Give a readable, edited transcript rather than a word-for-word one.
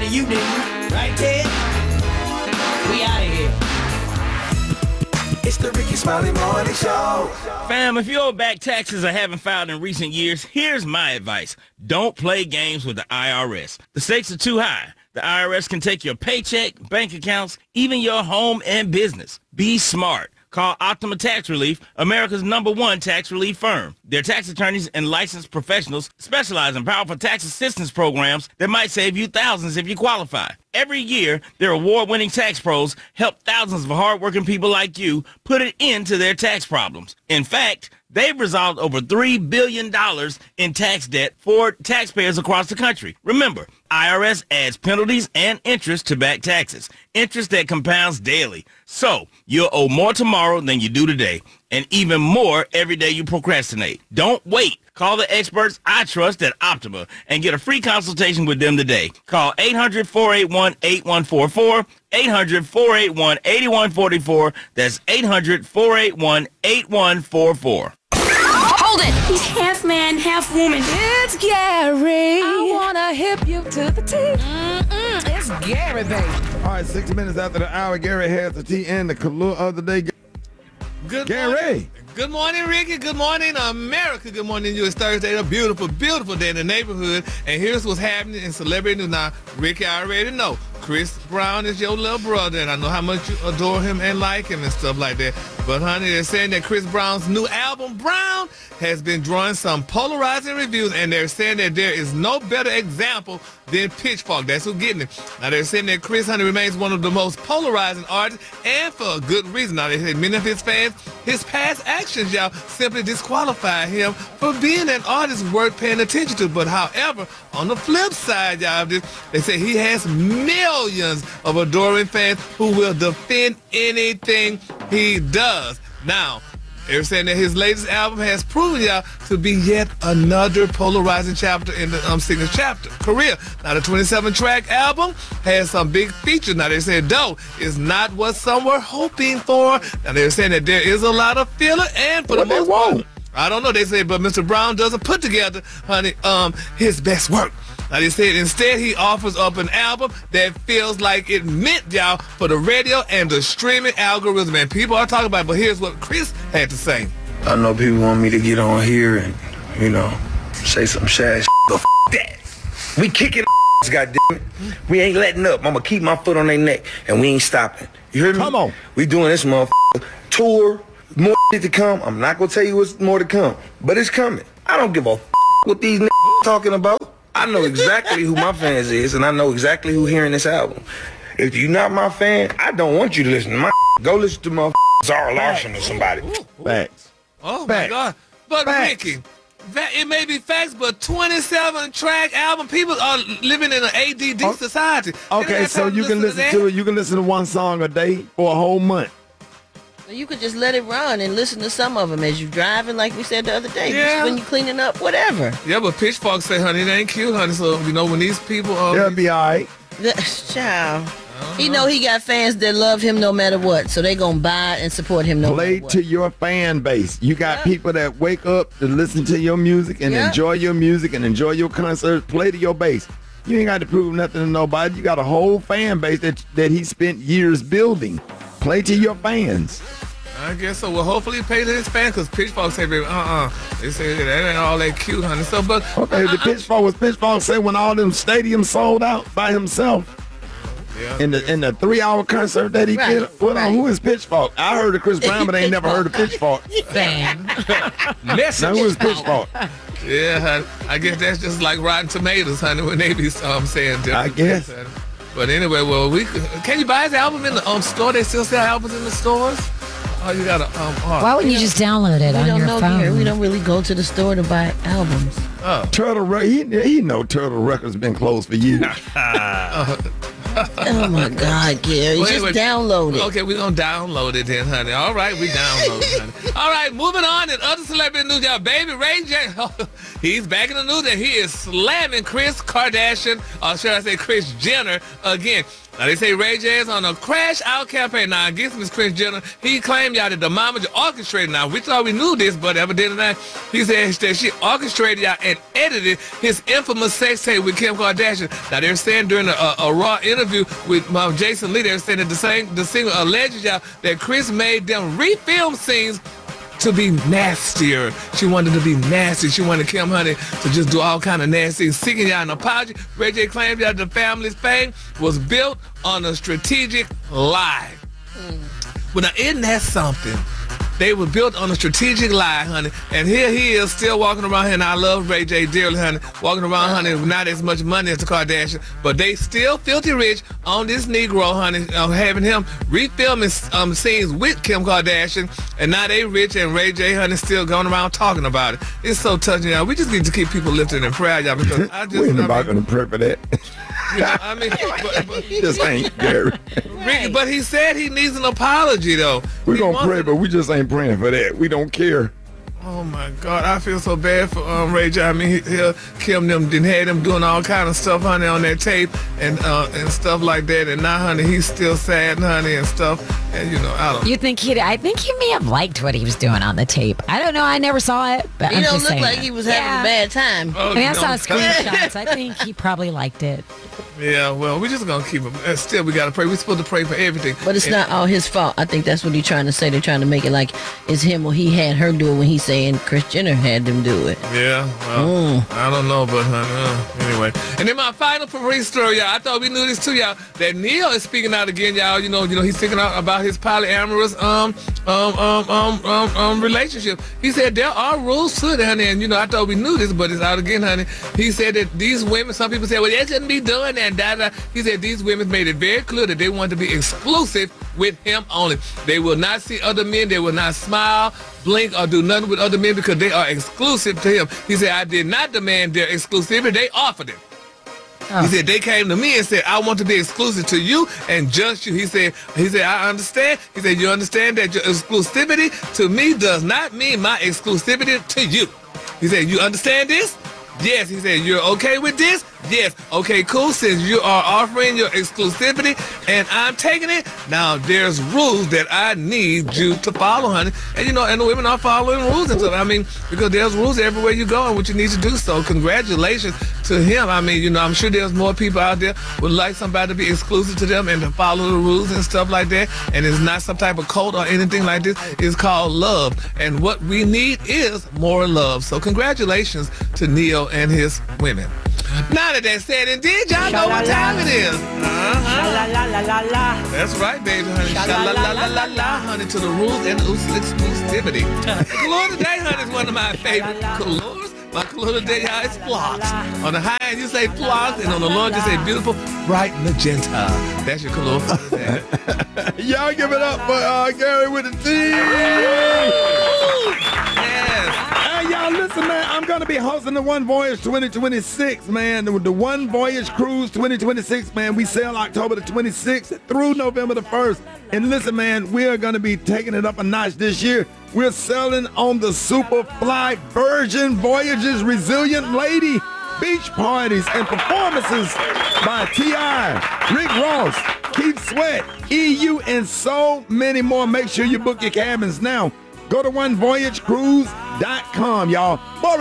to you, nigga. Right, Ted? We out of here. It's the Ricky Smiley Morning Show. Fam, if you owe back taxes or haven't filed in recent years, here's my advice. Don't play games with the IRS. The stakes are too high. The IRS can take your paycheck, bank accounts, even your home and business. Be smart. Call Optima Tax Relief, America's #1 tax relief firm. Their tax attorneys and licensed professionals specialize in powerful tax assistance programs that might save you thousands if you qualify. Every year, their award-winning tax pros help thousands of hardworking people like you put an end to their tax problems. In fact, they've resolved over $3 billion in tax debt for taxpayers across the country. Remember, IRS adds penalties and interest to back taxes, interest that compounds daily. So, you'll owe more tomorrow than you do today, and even more every day you procrastinate. Don't wait. Call the experts I trust at Optima and get a free consultation with them today. Call 800-481-8144, 800-481-8144. That's 800-481-8144. Hold it! He's half man, half woman. It's Gary. I wanna hip you to the teeth. It's Gary, baby. All right, 6 minutes after the hour, Gary has the tea and the color of the day. Good Gary. morning. Good morning, Ricky. Good morning, America. Good morning to you. It's Thursday, a beautiful, beautiful day in the neighborhood. And here's what's happening in celebrity news. Now, Ricky, I already know. Chris Brown is your little brother, and I know how much you adore him and like him and stuff like that. But, honey, they're saying that Chris Brown's new album, Brown, has been drawing some polarizing reviews, and they're saying that there is no better example than Pitchfork. That's who's getting it. Now, they're saying that Chris, honey, remains one of the most polarizing artists, and for a good reason. Now, they say many of his fans, his past actions, y'all, simply disqualify him for being an artist worth paying attention to. But, however, on the flip side, y'all, they say he has millions of adoring fans who will defend anything he does. Now, they're saying that his latest album has proven, y'all, to be yet another polarizing chapter in the signature chapter career. Now, the 27-track album has some big features. Now, they said, though, it's not what some were hoping for. Now, they're saying that there is a lot of filler, and for the most part, I don't know, they say, but Mr. Brown doesn't put together, honey, his best work. Now, they said instead he offers up an album that feels like it meant, y'all, for the radio and the streaming algorithm. And people are talking about it, but here's what Chris had to say. I know people want me to get on here and, say some sad shit, but that. We kicking goddammit. We ain't letting up. I'ma keep my foot on their neck, and we ain't stopping. You hear me? Come on. We doing this motherfucker tour. More shit to come. I'm not gonna tell you what's more to come, but it's coming. I don't give a what these talking about. I know exactly who my fans is, and I know exactly who hearing this album. If you're not my fan, I don't want you to listen to my Go listen to my Zara Larson or somebody. Facts. Oh, Facts. my God. But, Facts. Ricky, it may be facts, but 27-track album, people are living in an ADD society. Okay, so you can listen to it. You can listen to one song a day for a whole month. You could just let it run and listen to some of them as you're driving, like we said the other day. Yeah. When you're cleaning up, whatever. Yeah, but Pitchfork say, honey, it ain't cute, honey. So, when these people They'll be all right. Child. He know he got fans that love him no matter what, so they gonna buy and support him no matter Play what. to your fan base. You got people that wake up to listen to your music and enjoy your music and enjoy your concerts. Play to your base. You ain't got to prove nothing to nobody. You got a whole fan base that he spent years building. Play to your fans. I guess so. Well, hopefully he paid his fans, because Pitchfork say, baby, they say that ain't all that cute, honey. So, but Okay, the Pitchfork say when all them stadiums sold out by himself. Yeah. In the 3-hour concert that he did. Well, who is Pitchfork? I heard of Chris Brown, but I ain't never heard of Pitchfork. Bam. Now who is Pitchfork? Yeah, honey. I guess that's just like Rotten Tomatoes, honey, when they be saying different I guess. things, honey. But anyway, well, can you buy his album in the store? They still sell albums in the stores? Oh, you gotta Why wouldn't you just download it on your phone? Here. We don't really go to the store to buy albums. Turtle he know Turtle Records been closed for years. Oh my God, Gary. Just download it. Okay, we're gonna download it then, honey. All right, we download it, honey. All right, moving on in other celebrity news, y'all. Baby Ray J, he's back in the news and he is slamming Kris Kardashian, or should I say Kris Jenner, again. Now, they say Ray J is on a crash-out campaign now against Miss Kris Jenner. He claimed y'all that the mama orchestrated. Now, we thought we knew this, but evidently not. He said that she orchestrated y'all and edited his infamous sex tape with Kim Kardashian. Now, they're saying during a Raw interview with Jason Lee, they're saying that the singer alleges y'all that Kris made them refilm scenes to be nastier. She wanted to be nasty. She wanted Kim Honey to just do all kind of nasty, seeking y'all an apology. Ray J claimed that the family's fame was built on a strategic lie. Well, now, isn't that something? They were built on a strategic lie, honey. And here he is still walking around here, and I love Ray J dearly, honey. Walking around, honey, with not as much money as the Kardashian, but they still filthy rich on this Negro, honey, having him refilming scenes with Kim Kardashian, and now they rich, and Ray J, honey, still going around talking about it. It's so touching, y'all. We just need to keep people lifted in prayer, y'all, because I just... We're not going to pray for that. You know, I mean, but Just ain't Gary. Ricky, but he said he needs an apology, though. We're going to pray, but we just ain't praying for that. We don't care. Oh my God, I feel so bad for Ray J. I mean, Kim them didn't had him doing all kind of stuff, honey, on that tape and stuff like that. And now, honey, he's still sad, honey, and stuff. And you know, I don't. You think I think he may have liked what he was doing on the tape. I don't know. I never saw it, but He I'm don't just look saying like he was having a bad time. Oh, I mean, I you saw know. screenshots. I think he probably liked it. Yeah, well, we're just gonna keep him. Still, we gotta pray. We're supposed to pray for everything. But it's not all his fault. I think that's what he's trying to say. They're trying to make it like it's him or he had her do it when he's saying Kris Jenner had them do it. Yeah, well, I don't know, but anyway. And then my final Paris story, y'all. I thought we knew this too, y'all. That Neil is speaking out again, y'all. You know, he's speaking out about his polyamorous relationship. He said there are rules to it, honey. And I thought we knew this, but it's out again, honey. He said that these women, some people say, well, they shouldn't be doing that. He said these women made it very clear that they want to be exclusive with him only. They will not see other men. They will not smile, blink, or do nothing with other men because they are exclusive to him. He said, I did not demand their exclusivity. They offered it. Oh. He said, they came to me and said, I want to be exclusive to you and just you. He said, I understand. He said, you understand that your exclusivity to me does not mean my exclusivity to you. He said, you understand this? Yes. He said, you're okay with this? Yes. Okay, cool. Since you are offering your exclusivity and I'm taking it, now there's rules that I need you to follow, honey. And and the women are following rules and stuff. I mean, because there's rules everywhere you go and what you need to do. So congratulations to him. I mean, I'm sure there's more people out there would like somebody to be exclusive to them and to follow the rules and stuff like that. And it's not some type of cult or anything like this. It's called love. And what we need is more love. So congratulations to Neil and his women. Now that that's said and did, y'all know what time it is. That's right, baby, honey. Sha-la-la-la-la-la, honey, to the rules and exclusivity. Color today, honey, is one of my favorite colors. My color today, y'all, is flocks. On the high end, you say flocks, and on the low end, you say beautiful, bright magenta. That's your color for today. Y'all give it up for Gary with the T. Hey, y'all, listen, man. I'm going to be hosting the One Voyage 2026, man. The One Voyage Cruise 2026, man. We sail October the 26th through November the 1st. And listen, man, we are going to be taking it up a notch this year. We're sailing on the Superfly Virgin Voyages Resilient Lady. Beach parties and performances by T.I., Rick Ross, Keith Sweat, EU, and so many more. Make sure you book your cabins now. Go to onevoyagecruise.com, y'all.